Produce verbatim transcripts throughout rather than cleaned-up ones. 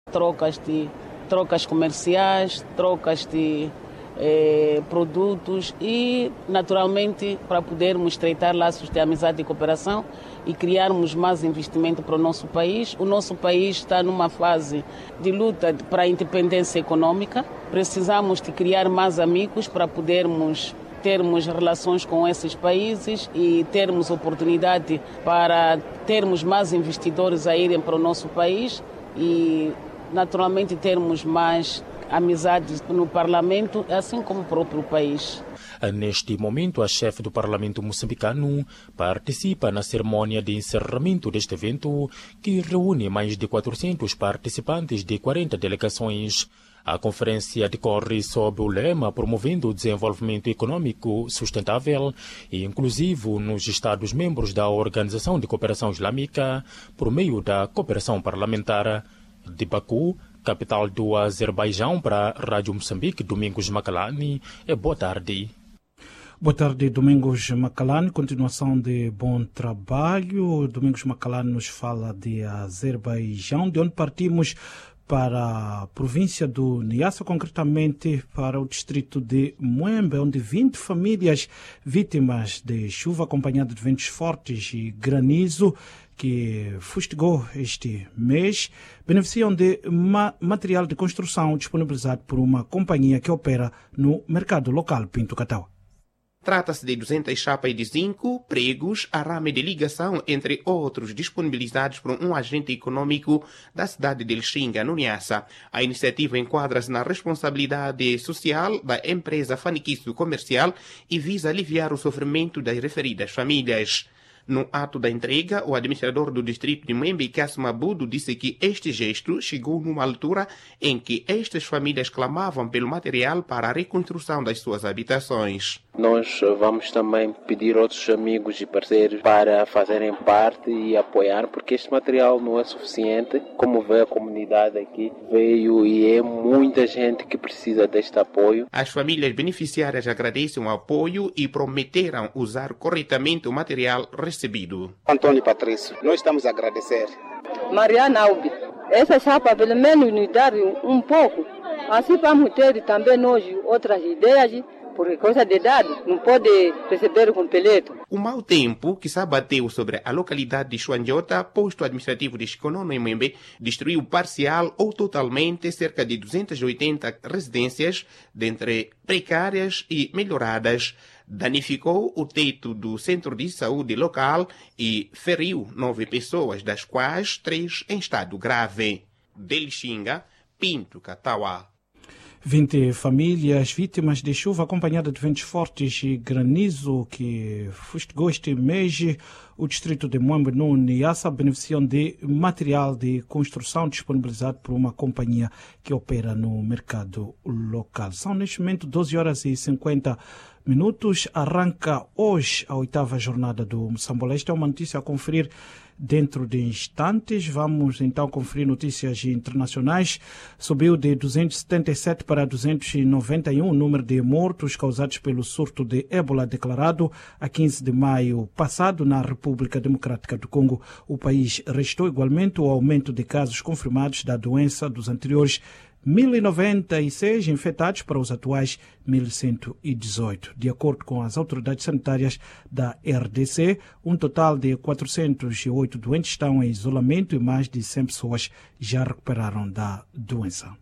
trocas de trocas comerciais, trocas de eh, produtos e, naturalmente, para podermos estreitar laços de amizade e cooperação e criarmos mais investimento para o nosso país. O nosso país está numa fase de luta para a independência econômica. Precisamos de criar mais amigos para podermos termos relações com esses países e termos oportunidade para termos mais investidores a irem para o nosso país e, naturalmente, termos mais amizades no Parlamento, assim como o próprio país. Neste momento, a chefe do Parlamento moçambicano participa na cerimônia de encerramento deste evento, que reúne mais de quatrocentos participantes de quarenta delegações. A conferência decorre sob o lema Promovendo o Desenvolvimento Econômico Sustentável e Inclusivo nos Estados-membros da Organização de Cooperação Islâmica por meio da cooperação parlamentar. De Baku, capital do Azerbaijão, para a Rádio Moçambique, Domingos Macalani. É boa tarde. Boa tarde, Domingos Macalani. Continuação de bom trabalho. Domingos Macalani nos fala de Azerbaijão, de onde partimos para a província do Niassa, concretamente para o distrito de Muembe, onde vinte famílias vítimas de chuva acompanhada de ventos fortes e granizo que fustigou este mês, beneficiam de ma- material de construção disponibilizado por uma companhia que opera no mercado local Pinto Catau. Trata-se de duzentas chapas de zinco, pregos, arame de ligação, entre outros, disponibilizados por um agente econômico da cidade de Lixinga, no Niassa. A iniciativa enquadra-se na responsabilidade social da empresa Faniquiço Comercial e visa aliviar o sofrimento das referidas famílias. No ato da entrega, o administrador do distrito de Muembe, Cássio Mabudo, disse que este gesto chegou numa altura em que estas famílias clamavam pelo material para a reconstrução das suas habitações. Nós vamos também pedir outros amigos e parceiros para fazerem parte e apoiar, porque este material não é suficiente. Como vê, a comunidade aqui veio e é muita gente que precisa deste apoio. As famílias beneficiárias agradecem o apoio e prometeram usar corretamente o material recebido. Antônio Patrício, nós estamos a agradecer. Mariana Albi, essa chapa pelo menos nos dar um pouco, assim vamos ter também nós outras ideias, porque coisa de idade não pode receber com peleto. O mau tempo que se abateu sobre a localidade de Xuanjota, posto administrativo de Chiconono, em Muembe, destruiu parcial ou totalmente cerca de duzentas e oitenta residências, dentre precárias e melhoradas. Danificou o teto do centro de saúde local e feriu nove pessoas, das quais três em estado grave. De Lixinga, Pinto Catauá. vinte famílias vítimas de chuva acompanhada de ventos fortes e granizo que fustigou este mês o distrito de Muembe, no Niassa, beneficiam de material de construção disponibilizado por uma companhia que opera no mercado local. São neste momento doze horas e cinquenta minutos. Arranca hoje a oitava jornada do Moçambola. Esta é uma notícia a conferir dentro de instantes. Vamos então conferir notícias internacionais. Subiu de duzentos e setenta e sete para duzentos e noventa e um o número de mortos causados pelo surto de ébola declarado a quinze de maio passado na República Democrática do Congo. O país registrou igualmente o aumento de casos confirmados da doença dos anteriores mil e noventa e seis infectados para os atuais mil cento e dezoito. De acordo com as autoridades sanitárias da R D C, um total de quatrocentos e oito doentes estão em isolamento e mais de cem pessoas já recuperaram da doença.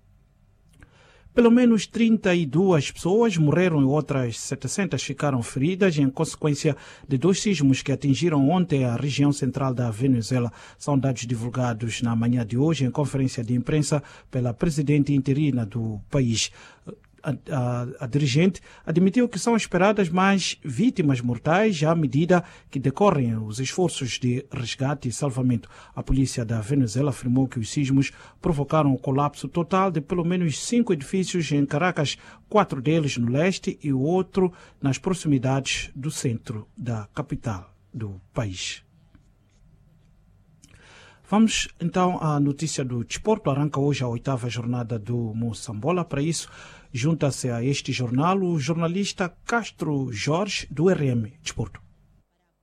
Pelo menos trinta e duas pessoas morreram e outras setecentas ficaram feridas em consequência de dois sismos que atingiram ontem a região central da Venezuela. São dados divulgados na manhã de hoje em conferência de imprensa pela presidente interina do país. A, a, a dirigente admitiu que são esperadas mais vítimas mortais à medida que decorrem os esforços de resgate e salvamento. A polícia da Venezuela afirmou que os sismos provocaram o colapso total de pelo menos cinco edifícios em Caracas, quatro deles no leste e o outro nas proximidades do centro da capital do país. Vamos então à notícia do desporto. Arranca hoje a oitava jornada do Moçambola. Para isso, junta-se a este jornal o jornalista Castro Jorge, do R M Desporto.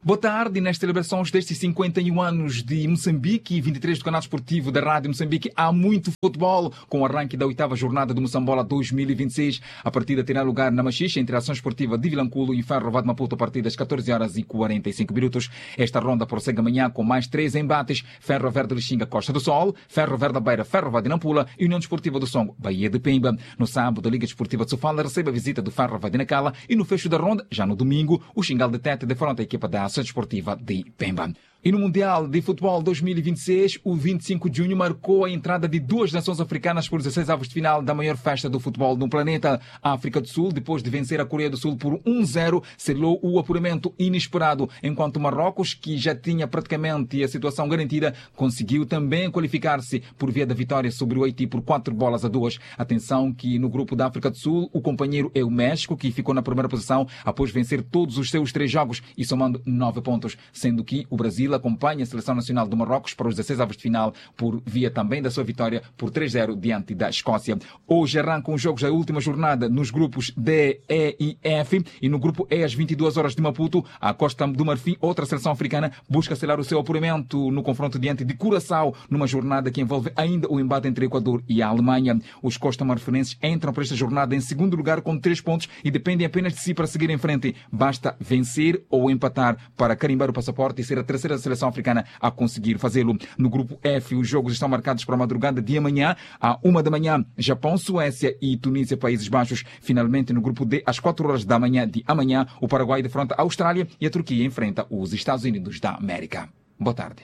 Boa tarde. Nas celebrações destes cinquenta e um anos de Moçambique e vinte e três do canal esportivo da Rádio Moçambique, há muito futebol, com o arranque da oitava jornada do Moçambola dois mil e vinte e seis. A partida terá lugar na Machixe, entre a Ação Esportiva de Vilanculo e Ferro de Maputo, a partir das catorze horas e quarenta e cinco minutos. Esta ronda prossegue amanhã com mais três embates: Ferro Verde Lixinga, Costa do Sol, Ferro Verde Beira, Ferro de Nampula e União Desportiva do Songo, Bahia de Pemba. No sábado, a Liga Desportiva de Sofala recebe a visita do Ferro de Nacala e no fecho da ronda, já no domingo, o Xingal de Tete defronta a equipa da Ação Desportiva de Pemba. E no Mundial de Futebol dois mil e vinte e seis, o vinte e cinco de junho marcou a entrada de duas nações africanas por dezesseis avos de final da maior festa do futebol no planeta. A África do Sul, depois de vencer a Coreia do Sul por um a zero, selou o apuramento inesperado, enquanto Marrocos, que já tinha praticamente a situação garantida, conseguiu também qualificar-se por via da vitória sobre o Haiti por quatro bolas a duas. Atenção que no grupo da África do Sul, o companheiro é o México, que ficou na primeira posição após vencer todos os seus três jogos e somando nove pontos, sendo que o Brasil acompanha a Seleção Nacional do Marrocos para os dezesseis avos de final por via também da sua vitória por três a zero diante da Escócia. Hoje arrancam os jogos da última jornada nos grupos D, E e F, e no grupo E, às vinte e duas horas de Maputo, a Costa do Marfim, outra seleção africana, busca selar o seu apuramento no confronto diante de Curaçao, numa jornada que envolve ainda o embate entre o Equador e a Alemanha. Os costa-marfinenses entram para esta jornada em segundo lugar com três pontos e dependem apenas de si para seguir em frente. Basta vencer ou empatar para carimbar o passaporte e ser a terceira seleção africana a conseguir fazê-lo. No grupo F, os jogos estão marcados para a madrugada de amanhã, à uma da manhã, Japão, Suécia e Tunísia, Países Baixos. Finalmente, no grupo D, às quatro horas da manhã de amanhã, o Paraguai defronta a Austrália e a Turquia enfrenta os Estados Unidos da América. Boa tarde.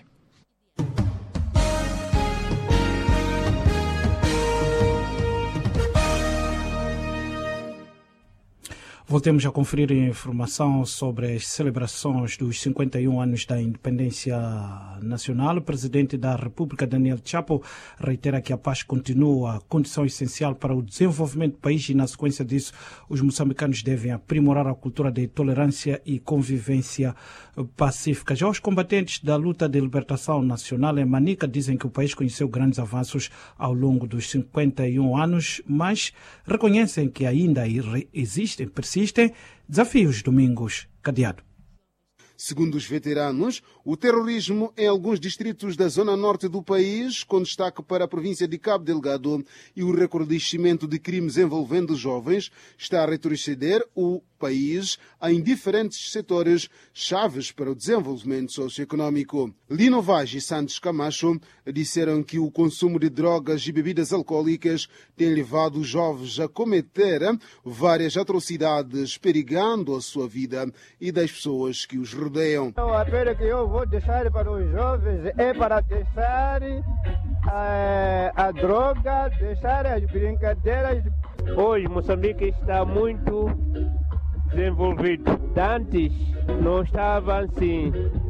Voltemos a conferir informação sobre as celebrações dos cinquenta e um anos da independência nacional. O presidente da República, Daniel Chapo, reitera que a paz continua a condição essencial para o desenvolvimento do país e, na sequência disso, os moçambicanos devem aprimorar a cultura de tolerância e convivência pacífica. Já os combatentes da luta de libertação nacional em Manica dizem que o país conheceu grandes avanços ao longo dos cinquenta e um anos, mas reconhecem que ainda existem, persistem desafios. Domingos Cadeado. Segundo os veteranos, o terrorismo em alguns distritos da zona norte do país, com destaque para a província de Cabo Delgado, e o recrudescimento de crimes envolvendo jovens, está a retroceder o país em diferentes setores chaves para o desenvolvimento socioeconômico. Lino Vaz e Santos Camacho disseram que o consumo de drogas e bebidas alcoólicas tem levado os jovens a cometer várias atrocidades, perigando a sua vida e das pessoas que os rodeiam. O apelo que eu vou deixar para os jovens é para deixar a, a droga, deixar as brincadeiras. Hoje Moçambique está muito desenvolvido. Antes não estava assim.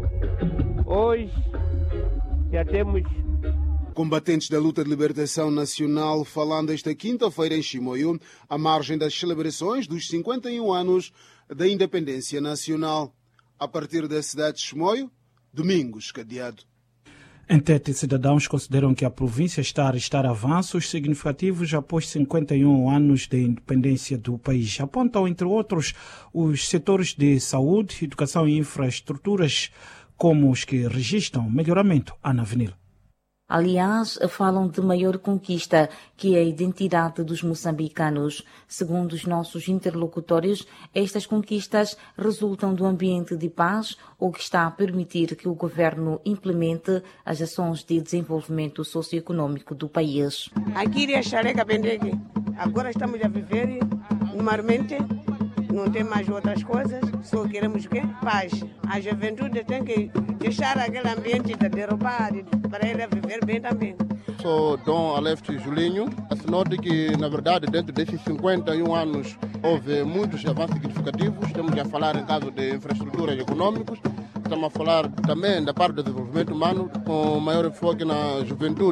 Hoje já temos combatentes da luta de libertação nacional falando esta quinta-feira em Chimoio, à margem das celebrações dos cinquenta e um anos da independência nacional. A partir da cidade de Chimoio, Domingos Cadeado. Em Tete, cidadãos consideram que a província está a registrar avanços significativos após cinquenta e um anos de independência do país. Apontam, entre outros, os setores de saúde, educação e infraestruturas como os que registram melhoramento. Ana Avenil. Aliás, falam de maior conquista, que é a identidade dos moçambicanos. Segundo os nossos interlocutores, estas conquistas resultam do ambiente de paz, o que está a permitir que o governo implemente as ações de desenvolvimento socioeconômico do país. Aqui é Xareca Bendegue. Agora estamos a viver normalmente, não tem mais outras coisas, só queremos o quê? Paz. A juventude tem que deixar aquele ambiente de derrubar para ele viver bem também. Sou Dom Alefte Julinho. Note que, na verdade, dentro desses cinquenta e um anos, houve muitos avanços significativos. Estamos a falar em caso de infraestruturas econômicas. Estamos a falar também da parte do desenvolvimento humano, com maior enfoque na juventude,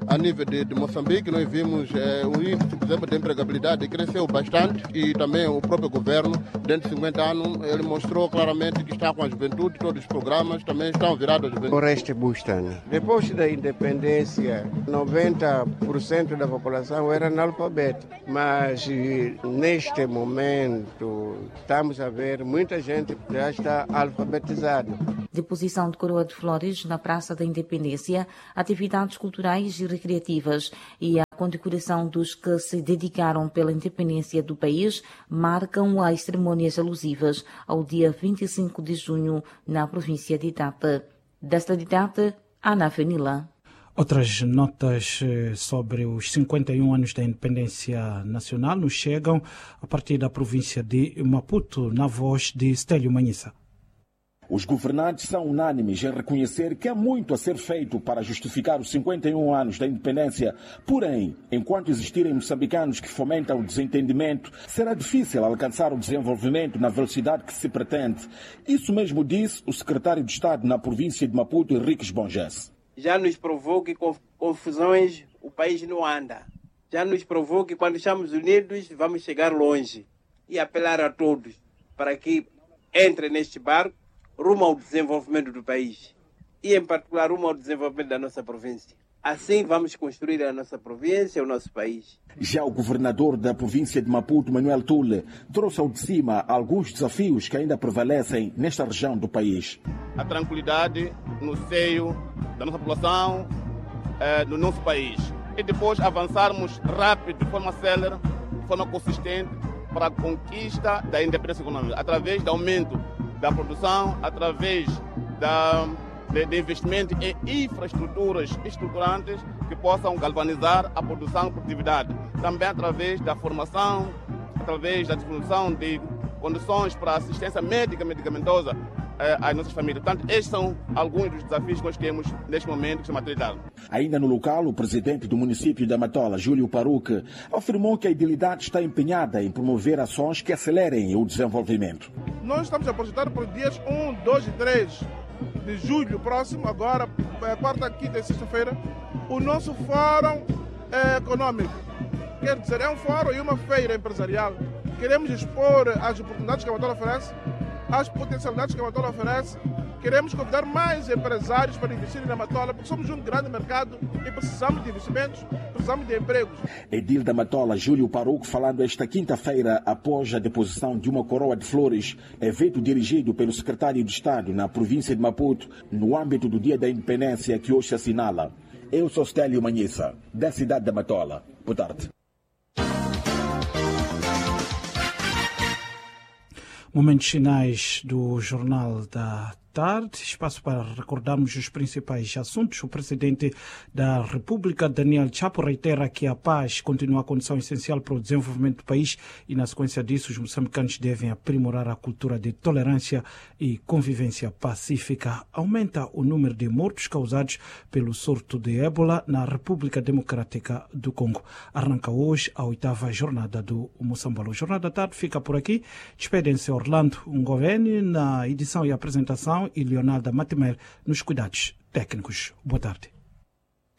A nível de, de Moçambique, nós vimos eh, o índice, por exemplo, de empregabilidade cresceu bastante e também o próprio governo, dentro de cinquenta anos, ele mostrou claramente que está com a juventude, todos os programas também estão virados à juventude. Oreste Bustani. Depois da independência, noventa por cento da população era analfabeta, mas neste momento estamos a ver muita gente que já está alfabetizada. Deposição de coroa de flores na Praça da Independência, atividades culturais e recreativas e a condecoração dos que se dedicaram pela independência do país marcam as cerimônias alusivas ao dia vinte e cinco de junho na província de Tata. Desta de Tata, Ana Fenila. Outras notas sobre os cinquenta e um anos da independência nacional nos chegam a partir da província de Maputo, na voz de Stélio Manhissa. Os governantes são unânimes em reconhecer que há muito a ser feito para justificar os cinquenta e um anos da independência. Porém, enquanto existirem moçambicanos que fomentam o desentendimento, será difícil alcançar o desenvolvimento na velocidade que se pretende. Isso mesmo disse o secretário de Estado na província de Maputo, Henriques Bonges. Já nos provou que com confusões o país não anda. Já nos provou que quando estamos unidos vamos chegar longe. E apelar a todos para que entrem neste barco rumo ao desenvolvimento do país e, em particular, rumo ao desenvolvimento da nossa província. Assim vamos construir a nossa província, o nosso país. Já o governador da província de Maputo, Manuel Tule, trouxe ao de cima alguns desafios que ainda prevalecem nesta região do país. A tranquilidade no seio da nossa população, eh, no nosso país. E depois avançarmos rápido, de forma célere, de forma consistente, para a conquista da independência econômica, através do aumento da produção, através da, de, de investimento em infraestruturas estruturantes que possam galvanizar a produção e produtividade. Também através da formação, através da distribuição de condições para assistência médica e medicamentosa eh, às nossas famílias. Portanto, estes são alguns dos desafios que nós temos neste momento que se materializaram. Ainda no local, o presidente do município da Matola, Júlio Paruque, afirmou que a idilidade está empenhada em promover ações que acelerem o desenvolvimento. Nós estamos a projetar para os dias um, dois e três de julho próximo, agora, quarta, quinta e sexta-feira, o nosso Fórum eh, Econômico. Quer dizer, é um fórum e uma feira empresarial. Queremos expor as oportunidades que a Matola oferece, as potencialidades que a Matola oferece. Queremos convidar mais empresários para investirem na Matola, porque somos um grande mercado e precisamos de investimentos, precisamos de empregos. Edil da Matola, Júlio Paruque, falando esta quinta-feira após a deposição de uma coroa de flores, evento dirigido pelo secretário de Estado na província de Maputo, no âmbito do Dia da Independência que hoje se assinala. Eu sou Stélio Manhissa, da cidade da Matola. Boa tarde. Momentos finais do Jornal da Tarde, espaço para recordarmos os principais assuntos. O presidente da República, Daniel Chapo, reitera que a paz continua a condição essencial para o desenvolvimento do país e, na sequência disso, os moçambicanos devem aprimorar a cultura de tolerância e convivência pacífica. Aumenta o número de mortos causados pelo surto de ébola na República Democrática do Congo. Arranca hoje a oitava jornada do Moçambola. O Jornal da Tarde fica por aqui. Despedem-se Orlando Ngoveni na edição e apresentação e Leonardo Matimel nos cuidados técnicos. Boa tarde.